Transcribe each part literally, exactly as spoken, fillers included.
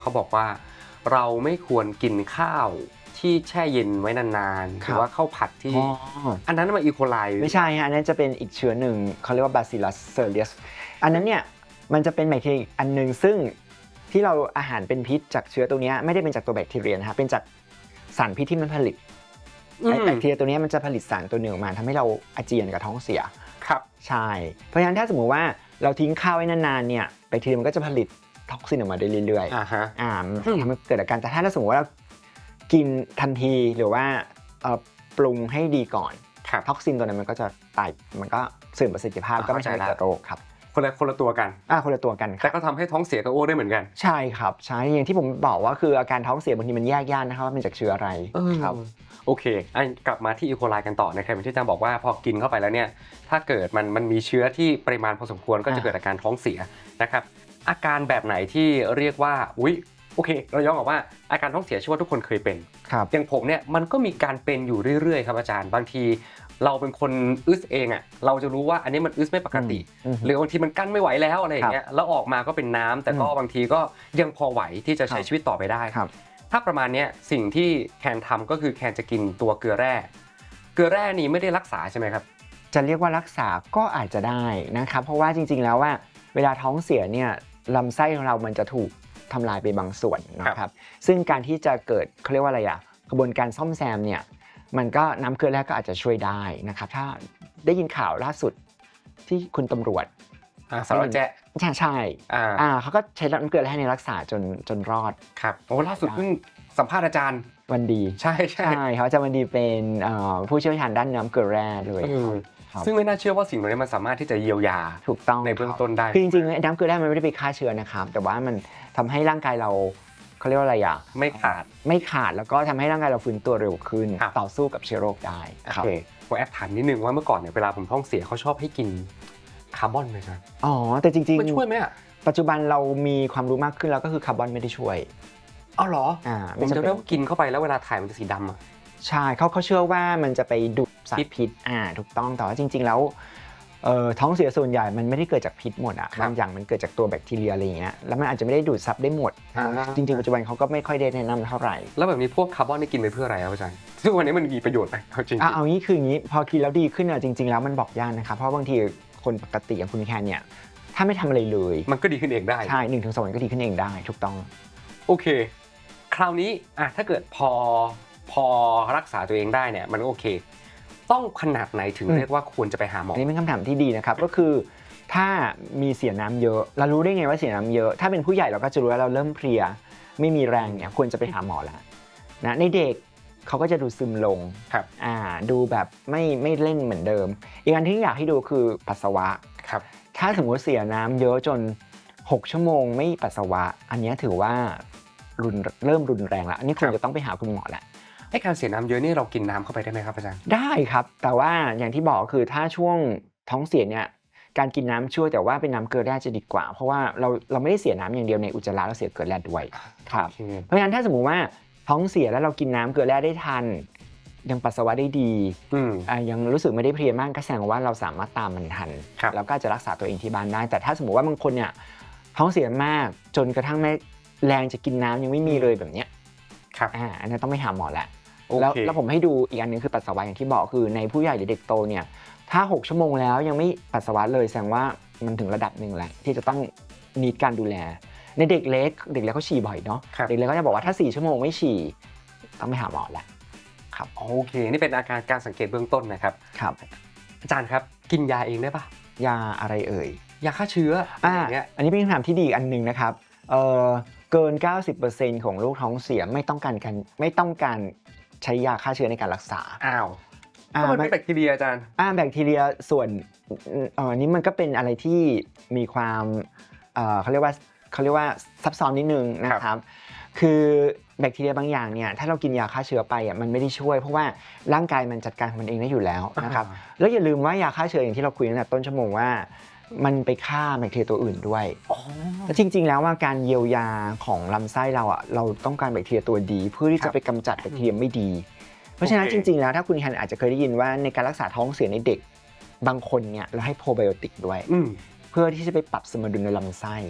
เขาบอกว่าเราไม่ควรกินข้าวที่แช่เย็นไว้นานๆหรือว่าข้าวผัดที่อันนั้นมันอีโคไลไม่ใช่ฮะอันนั้นจะเป็นอีกเชื้อหนึ่งเขาเรียกว่า Bacillus cereus อันนั้นเนี่ยมันจะเป็นแบคทีเรียอันหนึ่งซึ่งที่เราอาหารเป็นพิษจากเชื้อตัวนี้ไม่ได้เป็นจากตัวแบคทีเรียนะครับเป็นจากสารพิษที่มันผลิตแบคทีเรียตัวนี้มันจะผลิตสารตัวหนึ่งออกมาทำให้เราอาเจียนกับท้องเสียครับใช่เพราะฉะนั้นถ้าสมมุติว่าเราทิ้งข้าวไว้นานๆเนี่ยแบคทีเรียมันก็จะผลิตท็อกซินออกมาได้เรื่อยๆอ่าฮะอ่าทำให้เกิดอาการแต่ถ้าสมมติว่าเรากินทันทีหรือว่าปรุงให้ดีก่อนท็อกซินตัวนั้นมันก็จะตายมันก็เสื่อมประสิทธิภาพก็ไม่ใช่เกิดโรคครับคนละคนละตัวกันอ่าคนละตัวกันแต่ก็ทำให้ท้องเสียกับโอ้ได้เหมือนกันใช่ครับใช่อย่างที่ผมบอกว่าคืออาการท้องเสียบางทีมันแยกยากนะครับว่าเป็นจากเชื้ออะไรครับโอเคอันกลับมาที่อีโคไลกันต่อนะครับที่อาจารย์บอกว่าพอกินเข้าไปแล้วเนี่ยถ้าเกิดมันมันมีเชื้อที่ปริมาณพอสมควรก็จะเกิดอาการท้องเสียนะครับอาการแบบไหนที่เรียกว่าอุ๊ยโอเคเราย้อนกลับว่าอาการท้องเสียเชื่อว่าทุกคนเคยเป็นอย่างผมเนี่ยมันก็มีการเป็นอยู่เรื่อยๆครับอาจารย์บางทีเราเป็นคนอึสเองอ่ะเราจะรู้ว่าอันนี้มันอึสไม่ปกติหรือบางทีมันกั้นไม่ไหวแล้วอะไรอย่างเงี้ยแล้วออกมาก็เป็นน้ำแต่ก็บางทีก็ยังพอไหวที่จะใช้ชีวิตต่อไปได้ถ้าประมาณนี้สิ่งที่แคนทำก็คือแคนจะกินตัวเกลือแร่เกลือแร่นี้ไม่ได้รักษาใช่ไหมครับจะเรียกว่ารักษาก็อาจจะได้นะครับเพราะว่าจริงๆแล้วว่าเวลาท้องเสียเนี่ยลำไส้ของเรามันจะถูกทำลายไปบางส่วนนะครับซึ่งการที่จะเกิดเขาเรียกว่าอะไรอะกระบวนการซ่อมแซมเนี่ยมันก็น้ำเกลือแร่ก็อาจจะช่วยได้นะครับถ้าได้ยินข่าวล่าสุดที่คุณตำรวจสารวัตรแจ๊ใช่ใช่อ่าเขาก็ใช้น้ำเกลือแร่ในรักษาจนจนรอดครับโอ้ล่าสุดเพิ่งสัมภาษณ์อาจารย์วันดีใช่ใช่ใช่เขาจะวันดีเป็นผู้เชี่ยวชาญด้านน้ำเกลือแร่ด้วยซึ่งไม่น่าเชื่อว่าสิ่งเหล่านี้มันสามารถที่จะเยียวยาถูกต้องในเบื้องต้นได้คือจริงๆน้ำเกลือแร่มันไม่ได้ไปฆ่าเชื้อนะครับแต่ว่ามันทำให้ร่างกายเราเขาเรียกว่าอะไรอ่ะไม่ขาดไม่ขาดแล้วก็ทำให้ร่างกายเราฟื้นตัวเร็วขึ้นต่อสู้กับเชื้อโรคได้โอเคผมแอบถามนิดนึงว่าเมื่อก่อนเนี่ยเวลาผมท้องเสียเขาชอบให้กินคาร์บอนไหมครับอ๋อแต่จริงๆมันช่วยไหมอ่ะปัจจุบันเรามีความรู้มากขึ้นแล้วก็คือคาร์บอนไม่ได้ช่วยอ๋อเหรออ่าผมจะได้กินเข้าไปแล้วเวลาถ่ายมันจะสีดำอ่ะใช่เขาเขาเชื่อว่ามันจะไปดูดสารพิษอ่าถูกต้องแต่ว่าจริงๆแล้วท้องเสียส่วนใหญ่มันไม่ได้เกิดจากพิษหมดอ่ะบางอย่างมันเกิดจากตัวแบคทีเรียอะไรอย่างเงี้ยแล้วมันอาจจะไม่ได้ดูดซับได้หมดจริงๆปัจจุบันเขาก็ไม่ค่อยได้แนะนำเท่าไหร่แล้วแบบนี้พวกคาร์บอนนี่กินไปเพื่ออะไรครับอาจารย์ซึ่งวันนี้มันมีประโยชน์ไหมเอาจริงเอางี้คืออย่างนี้พอกินแล้วดีขึ้นอ่ะจริงๆแล้วมันบอกยากนะครับเพราะบางทีคนปกติอย่างคุณแคนเนี่ยถ้าไม่ทำอะไรเลยมันก็ดีขึ้นเองได้ใช่หนึ่งถึงสองวันก็ดีขึ้นเองได้ถูกต้องโอเคคราวนี้อ่ะถ้าเกิดพอพอรักษาตัวเองได้เนี่ยมันก็โอเคต้องขนาดไหนถึงเรียกว่าควรจะไปหาหมออันนี้เป็นคำถามที่ดีนะครับก็คือถ้ามีเสียน้ำเยอะเรารู้ได้ไงว่าเสียน้ำเยอะถ้าเป็นผู้ใหญ่เราก็จะรู้ว่าเราเริ่มเพลียไม่มีแรงเนี่ยควรจะไปหาหมอแล้วนะในเด็กเขาก็จะดูซึมลงครับอ่าดูแบบไม่ไม่เล่นเหมือนเดิมอีกอันที่อยากให้ดูคือปัสสาวะครับถ้าสมมติเสียน้ำเยอะจนหกชั่วโมงไม่ปัสสาวะอันนี้ถือว่ารุนเริ่มรุนแรงแล้วอันนี้ควรจะต้องไปหาคุณหมอแหละไอ้การเสียน้ำเยอะนี่เรากินน้ำเข้าไปได้ไหมครับอาจารย์ได้ครับแต่ว่าอย่างที่บอกคือถ้าช่วงท้องเสียเนี่ยการกินน้ำช่วยแต่ว่าเป็นน้ำเกลือแร่จะดีกว่าเพราะว่าเราเราไม่ได้เสียน้ำอย่างเดียวในอุจจาระเราเสียเกลือแร่ด้วยครับเพราะฉะนั้นถ้าสมมุติว่าท้องเสียแล้วเรากินน้ำเกลือแร่ได้ทันยังปัสสาวะได้ดีอ่ายังรู้สึกไม่ได้เพลียมากก็แสดงว่าเราสามารถตามมันทันแล้วก็จะรักษาตัวเองที่บ้านได้แต่ถ้าสมมติว่าบางคนเนี่ยท้องเสียมากจนกระทั่งแม่แรงจะกินน้ำยังไม่มีเลยแบบเนี้ยครับอ่าอันนั้นต้องไปหาหมอแหละแล้วแล้วผมให้ดูอีกอันนึงคือปัสสาวะอย่างที่บอกคือในผู้ใหญ่หรือเด็กโตเนี่ยถ้าหกชั่วโมงแล้วยังไม่ปัสสาวะเลยแสดงว่ามันถึงระดับหนึ่งแล้วที่จะต้องมีการดูแลในเด็กเล็กเด็กเล็กเขาฉี่บ่อยเนาะเด็กเล็กก็จะบอกว่าถ้าสี่ชั่วโมงไม่ฉี่ต้องไปหาหมอแหละครับโอเคนี่เป็นอาการการสังเกตเบื้องต้นนะครับครับอาจารย์ครับกินยาเองได้ปะยาอะไรเอ่ยยาฆ่าเชื้ออ่าอันนี้เป็นคำถามที่ดีอันนึงนะครับเอ่อเกิน เก้าสิบเปอร์เซ็นต์ ของโรคท้องเสียไม่ต้องการการไม่ต้องการใช้ยาฆ่าเชื้อในการรักษาอ้าวมันเป็นแบคทีเรียอาจารย์อ่าแบคทีเรียส่วนเอ่อนี้มันก็เป็นอะไรที่มีความเอ่อเขาเรียกว่าเขาเรียกว่าซับซ้อนนิดนึงนะครับคือแบคทีเรียบางอย่างเนี่ยถ้าเรากินยาฆ่าเชื้อไปอ่ะมันไม่ได้ช่วยเพราะว่าร่างกายมันจัดการมันเองได้อยู่แล้วนะครับแล้วอย่าลืมว่ายาฆ่าเชื้ออย่างที่เราคุยตั้งแต่ต้นชั่วโมงว่ามันไปฆ่าแบคทีเรียตัวอื่นด้วยแล้วจริงๆแล้วว่าการเยียวยาของลำไส้เราอ่ะเราต้องการแบคทีเรียตัวดีเพื่อที่จะไปกำจัดแบคทีเรียไม่ดีเพราะฉะนั้นจริงๆแล้วถ้าคุณแคนอาจจะเคยได้ยินว่าในการรักษาท้องเสียในเด็กบางคนเนี่ยเราให้โปรไบโอติกด้วยเพื่อที่จะไปปรับสมดุลในลำไส้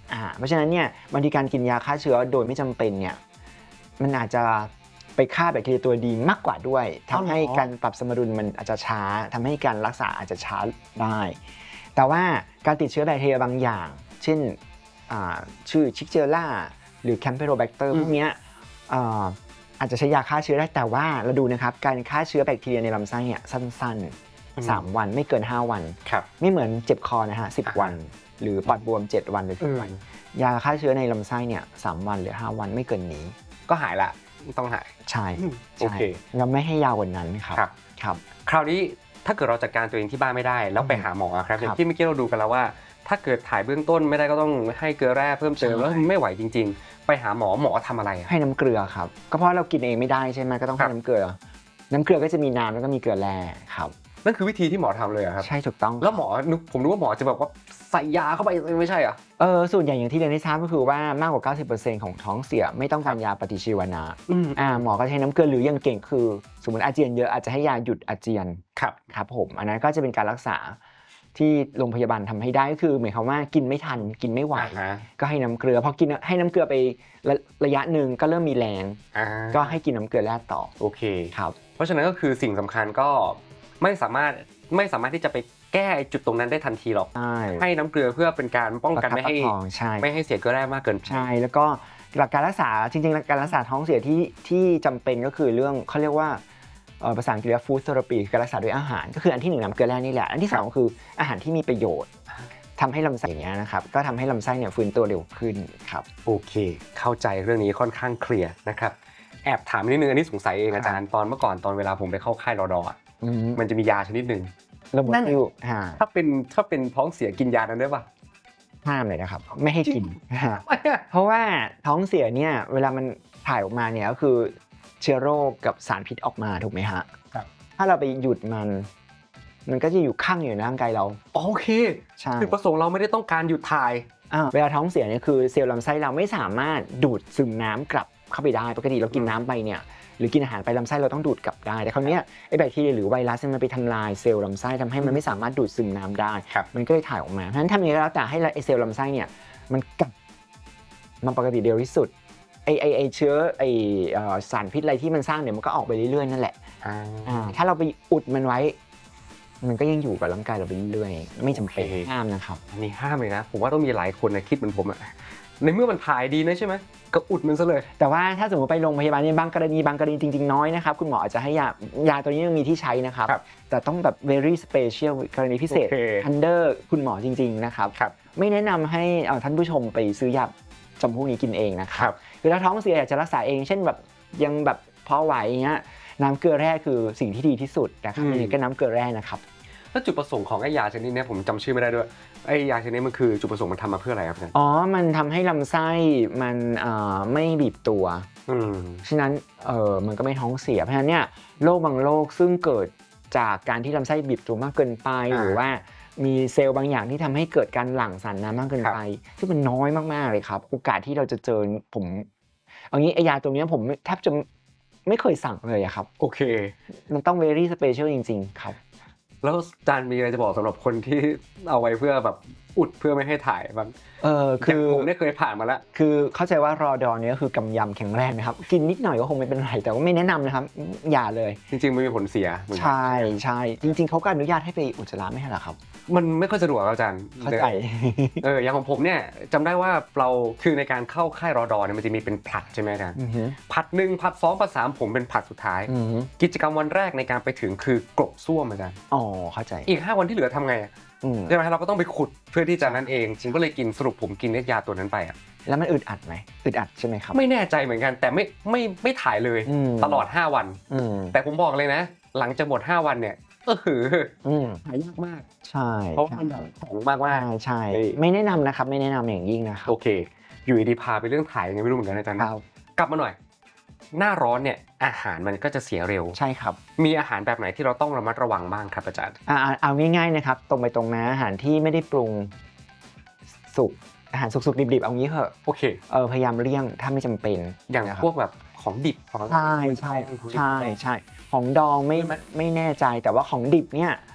อ่าเพราะฉะนั้นเนี่ยบางทีการกินยาฆ่าเชื้อโดยไม่จำเป็นเนี่ยมันอาจจะไปฆ่าแบคทีเรียตัวดีมากกว่าด้วยทำให้การปรับสมดุลมันอาจจะช้าทำให้การรักษาอาจจะช้าได้แต่ว่าการติดเชื้อแบคทีเรียบางอย่าง เช่นชื่อชิกเจล่าหรือแคมเปโรแบคเตอร์พวกนี้อาจจะใช้ยาฆ่าเชื้อได้แต่ว่าเราดูนะครับการฆ่าเชื้อแบคทีเรียในลำไส้เนี่ยสั้นๆสามวันไม่เกินห้าวันไม่เหมือนเจ็บคอนะฮะสิบวันหรือปอดบวมเจ็ดวันหรือสิบวันยาฆ่าเชื้อในลำไส้เนี่ยสามวันหรือห้าวันไม่เกินนี้ก็หายละต้องหายใช่โอเคเราไม่ให้ยาวกว่านั้นครับครับคราวนี้ถ้าเกิดเราจัดการตัวเองที่บ้านไม่ได้แล้วไปหาหมอครับอย่างที่เมื่อกี้เราดูกันแล้วว่าถ้าเกิดถ่ายเบื้องต้นไม่ได้ก็ต้องให้เกลือแร่เพิ่มเติมแล้วไม่ไหวจริงๆไปหาหมอหมอทำอะไรให้น้ำเกลือครับก็เพราะเรากินเองไม่ได้ใช่ไหมก็ต้องให้น้ำเกลือน้ำเกลือก็จะมีน้ำแล้วก็มีเกลือแร่ครับนั่นคือวิธีที่หมอทำเลยครับใช่ถูกต้องแล้วหมอผมรู้ว่าหมอจะแบบว่าใส่ยาเข้าไปไม่ใช่เหรอเออส่วนใหญ่อย่างที่เรียนได้ทราบก็คือว่ามากกว่า เก้าสิบเปอร์เซ็นต์ ของท้องเสียไม่ต้องการยาปฏิชีวนะอ่าหมอก็ใช้น้ำเกลือหรือยังเก่งคือสมมติอาเจียนเยอะอาจจะให้ยาหยุดอาเจียนครับครับผมอันนั้นก็จะเป็นการรักษาที่โรงพยาบาลทำให้ได้ก็คือหมายความว่ากินไม่ทันกินไม่ไหวก็ให้น้ำเกลือพอกินให้น้ำเกลือไประยะหนึ่งก็เริ่มมีแรงก็ให้กินน้ำเกลือแร่ต่อโอเคครับเพราะฉะนั้นก็คือสิ่งสำคัญก็ไม่สามารถไม่สามารถที่จะไปแก้จุดตรงนั้นได้ทันทีหรอกให้น้ำเกลือเพื่อเป็นการป้องกันไม่ให้ไม่ให้เสียเกลือแร่มากเกินใช่แล้วก็หลักการรักษาจริงๆการรักษาท้องเสียที่ที่จำเป็นก็คือเรื่องเขาเรียกว่าภาษาอังกฤษเรียกฟู้ดเทอราปีการรักษาด้วยอาหารก็คืออันที่หนึ่งน้ำเกลือแร่นี่แหละอันที่สองก็คืออาหารที่มีประโยชน์ทำให้ลำไส้อย่างเงี้ยนะครับก็ทำให้ลำไส้เนี่ยฟื้นตัวเร็วขึ้นครับโอเคเข้าใจเรื่องนี้ค่อนข้างเคลียร์นะครับแอบถามนิดนึงอันนี้สงสัยเองอาจารย์ตอนเมื่อก่อนตอนเวลาผมไปเข้าค่ายรอดอมันจะมียาชนิดหนึ่งนั่นอยู่ถ้าเป็นถ้าเป็นท้องเสียกินยานั้นได้ป่ะห้ามเลยนะครับไม่ให้กินเพราะว่าท้องเสียเนี่ยเวลามันถ่ายออกมาเนี่ยก็คือเชื้อโรคกับสารพิษออกมาถูกไหมฮะถ้าเราไปหยุดมันมันก็จะอยู่ข้างอยู่ในร่างกายเราโอเคใช่คือประสงค์เราไม่ได้ต้องการหยุดถ่ายเวลาท้องเสียเนี่ยคือเซลล์ลำไส้เราไม่สามารถดูดซึมน้ำกลับเข้าไปได้ปกติเรากินน้ำไปเนี่ยหรือกินอาหารไปลำไส้เราต้องดูดกลับได้แต่คราวนี้ไอ้แบคทีเรียหรือไวรัสมันไปทำลายเซลล์ลำไส้ทำให้มันไม่สามารถดูดซึมน้ำได้มันก็เลยถ่ายออกมาเพราะฉะนั้นทำยังไงก็แล้วแต่ให้ไอ้เซลล์ลำไส้เนี่ยมันกลับมาปกติเร็วที่สุดไอ้ไอ้ไอ้เชื้อไอ้สารพิษอะไรที่มันสร้างเนี่ยมันก็ออกไปเรื่อยๆนั่นแหละถ้าเราไปอุดมันไว้มันก็ยังอยู่กับร่างกายเราไปเรื่อยๆไม่จำเป็นห้ามนะครับอันนี้ห้ามเลยนะผมว่าต้องมีหลายคนนะคิดเหมือนผมอะในเมื่อมันถ่ายดีนะใช่ไหมก็อุดมันซะเลยแต่ว่าถ้าสมมติไปโรงพยาบาลเนี่ยบางกรณีบางกรณีจริงๆน้อยนะครับคุณหมออาจจะให้ยายาตัวนี้ยังมีที่ใช้นะครับแต่ต้องแบบ very special กรณีพิเศษ under คุณหมอจริงๆนะครับไม่แนะนำให้ท่านผู้ชมไปซื้อยาจำพวกนี้กินเองนะครับคือถ้าท้องเสียอยากจะรักษาเองเช่นแบบยังแบบพอไหวอย่างเงี้ยน้ำเกลือแร่คือสิ่งที่ดีที่สุดนะครับนี่ก็น้ำเกลือแร่นะครับแล้วจุดประสงค์ของไอ้ยาชนิดนี้ผมจำชื่อไม่ได้ด้วยไอ้ยาชนิดนี้มันคือจุดประสงค์มันทำมาเพื่ออะไรครับอาจารย์อ๋อมันทำให้ลำไส้มันไม่บีบตัวฉะนั้นเออมันก็ไม่ท้องเสียเพราะฉะนั้นเนี่ยโรคบางโรคซึ่งเกิดจากการที่ลำไส้บีบตัวมากเกินไปหรือว่ามีเซลล์บางอย่างที่ทำให้เกิดการหลั่งสารน้ำมากเกินไปซึ่งมันน้อยมากๆเลยครับโอกาสที่เราจะเจอผมเอางี้ไอ้ยาตัวนี้ผมแทบจะไม่เคยสั่งเลยครับโอเคมันต้อง very special จริงๆครับแล้วอาจารย์มีอะไรจะบอกสำหรับคนที่เอาไว้เพื่อแบบอุดเพื่อไม่ให้ถ่ายบ้างเออคือผมได้เคยผ่านมาแล้วคือเข้าใจว่ารอดอเนี่ยคือกำยำแข็งแรงนะครับกินนิดหน่อยก็คงไม่เป็นไรแต่ว่าไม่แนะนำนะครับอย่าเลยจริงๆมันมีผลเสียใช่ใช่จริงๆเขาก็อนุญาตให้ไปอุจจาระไม่ใช่หรอครับมันไม่ค่อยสะดวกอาจารย์เข้าใจเอออย่างของผมเนี่ยจำได้ว่าเราคือในการเข้าค่ายรอดอเนี่ยมันจะมีเป็นผลัดใช่ไหมอาจารย์ผลัดหนึ่งผลัดสองผลัดสามผมเป็นผลัดสุดท้ายกิจกรรมวันแรกในการไปถึงคือกลบส้วมอาจารย์อ๋อเข้าใจอีกห้าวันที่เหลือทำไงใช่ไหมเราก็ต้องไปขุดเพื่อที่จะนั้นเองผมก็เลยกินสรุปผมกินยาตัวนั้นไปอ่ะแล้วมันอึดอัดไหมอึดอัดใช่ไหมครับไม่แน่ใจเหมือนกันแต่ไม่ไม่ไม่ถ่ายเลยตลอดห้าวันแต่ผมบอกเลยนะหลังจากหมดห้าวันเนี่ยก็คือหายยากมากใช่เพราะมันแบบของมากมากใช่ไม่แนะนำนะครับไม่แนะนำอย่างยิ่งนะครับโอเคอยู่ดีพาไปเรื่องถ่ายยังไงไม่รู้เหมือนกันอาจารย์กลับมาหน่อยหน้าร้อนเนี่ยอาหารมันก็จะเสียเร็วใช่ครับมีอาหารแบบไหนที่เราต้องระมัดระวังบ้างครับอาจารย์อ่าเอาง่ายๆนะครับตรงไปตรงมาอาหารที่ไม่ได้ปรุงสุกอาหารสุกๆดิบๆเอางี้เหอะโอเคเออพยายามเลี่ยงถ้าไม่จำเป็นอย่างพวกแบบของดิบใช่ใช่ใช่ใช่ของดองไม่ไม่แน่ใจแต่ว่าของดิบเนี่ย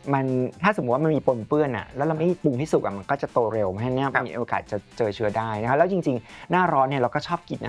มันถ้าสมมติว่ามันมีปนเปื้อนอ่ะแล้วเราไม่ปรุงให้สุกอ่ะมันก็จะโตเร็วเพราะฉะนั้นเนี่ยมีโอกาสจะเจอเชื้อได้นะครับแล้วจริงๆหน้าร้อนเนี่ยเราก็ชอบกิน